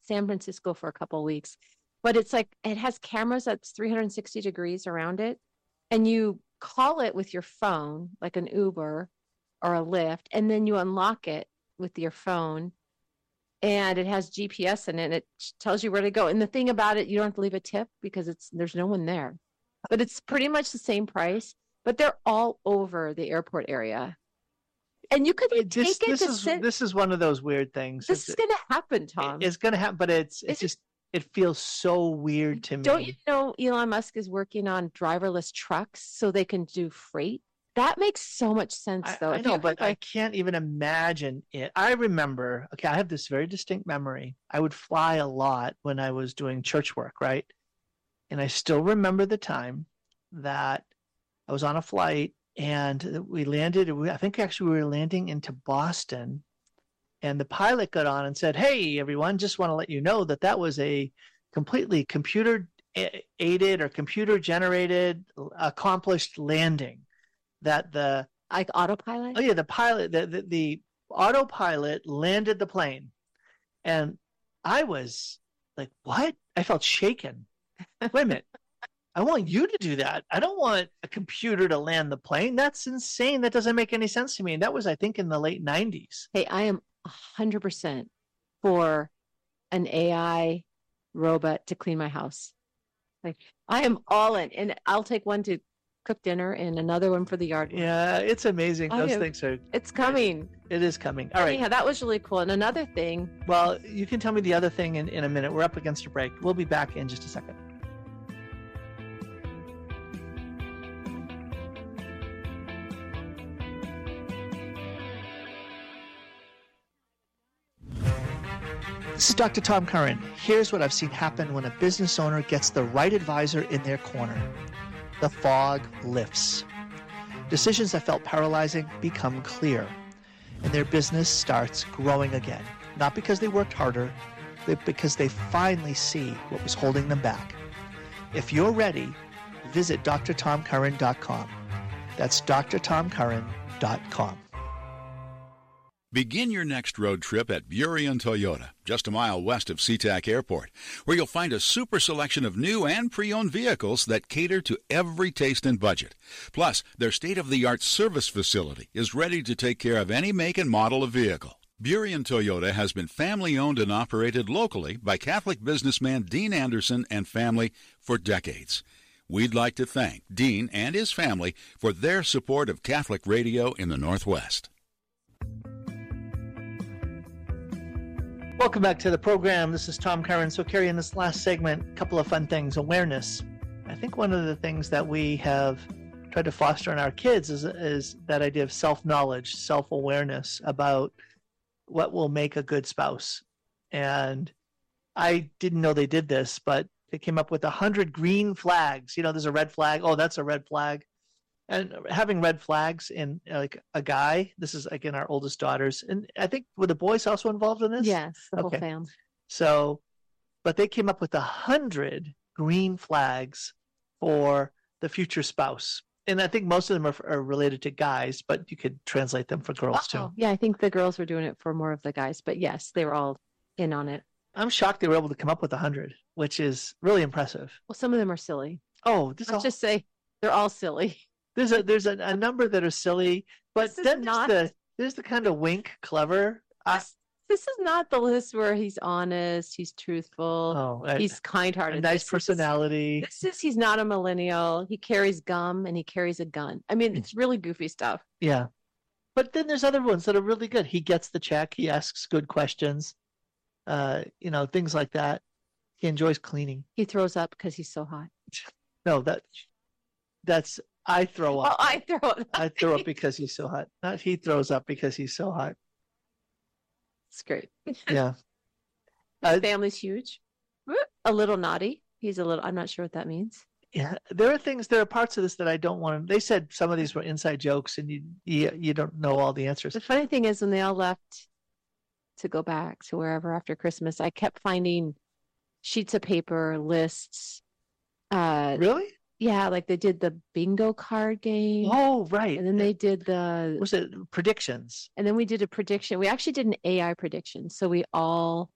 San Francisco for a couple of weeks, but it's like it has cameras that's 360 degrees around it, and you call it with your phone, like an Uber or a Lyft, and then you unlock it with your phone, and it has GPS in it. And it tells you where to go. And the thing about it, you don't have to leave a tip because there's no one there. But it's pretty much the same price. But they're all over the airport area. And you could take it to sit. This is one of those weird things. This is going to happen, Tom. It's going to happen, but it's just, it feels so weird to me. Don't you know Elon Musk is working on driverless trucks so they can do freight? That makes so much sense, though. I know, but I can't even imagine it. I remember, I have this very distinct memory. I would fly a lot when I was doing church work, right? And I still remember the time that I was on a flight and we landed. I think actually we were landing into Boston. And the pilot got on and said, "Hey, everyone, just want to let you know that was a completely computer-aided or computer-generated accomplished landing." That the like autopilot? Oh yeah, the autopilot landed the plane. And I was like, what? I felt shaken. Wait a minute. I want you to do that. I don't want a computer to land the plane. That's insane. That doesn't make any sense to me. And that was, I think, in the late 90s. Hey, I am 100% for an AI robot to clean my house. Like, I am all in. And I'll take one to cook dinner and another one for the yard work. Yeah, it's amazing. Those things are... It's coming. It is coming. All right. Yeah, that was really cool. And another thing... Well, you can tell me the other thing in a minute. We're up against a break. We'll be back in just a second. This is Dr. Tom Curran. Here's what I've seen happen when a business owner gets the right advisor in their corner. The fog lifts. Decisions that felt paralyzing become clear, and their business starts growing again. Not because they worked harder, but because they finally see what was holding them back. If you're ready, visit drtomcurran.com. That's drtomcurran.com. Begin your next road trip at Burien Toyota, just a mile west of SeaTac Airport, where you'll find a super selection of new and pre-owned vehicles that cater to every taste and budget. Plus, their state-of-the-art service facility is ready to take care of any make and model of vehicle. Burien Toyota has been family-owned and operated locally by Catholic businessman Dean Anderson and family for decades. We'd like to thank Dean and his family for their support of Catholic radio in the Northwest. Welcome back to the program. This is Tom Curran. So, Carrie, in this last segment, a couple of fun things. Awareness. I think one of the things that we have tried to foster in our kids is that idea of self-knowledge, self-awareness about what will make a good spouse. And I didn't know they did this, but they came up with 100 green flags. You know, there's a red flag. Oh, that's a red flag. And having red flags in like a guy, this is again our oldest daughters, and I think were the boys also involved in this? Yes, the whole family. So, but they came up with 100 green flags for the future spouse, and I think most of them are related to guys, but you could translate them for girls too. Yeah, I think the girls were doing it for more of the guys, but yes, they were all in on it. I'm shocked they were able to come up with 100, which is really impressive. Well, some of them are silly. Oh, let's just say they're all silly. There's a number that are silly, but then there's the kind of wink, clever. This is not the list where he's honest, he's truthful, he's kind-hearted. A nice personality. He's not a millennial. He carries gum and he carries a gun. I mean, it's really goofy stuff. Yeah. But then there's other ones that are really good. He gets the check. He asks good questions. Things like that. He enjoys cleaning. He throws up because he's so hot. No, that's... I throw up. Oh, I throw up. I throw up because he's so hot. Not he throws up because he's so hot. It's great. Yeah. His family's huge. A little naughty. I'm not sure what that means. Yeah. There are parts of this that I don't want to. They said some of these were inside jokes and you don't know all the answers. The funny thing is when they all left to go back to wherever after Christmas, I kept finding sheets of paper, lists. Really? Yeah, like they did the bingo card game. Oh, right. And then they did was it predictions? And then we did a prediction. We actually did an AI prediction. So we all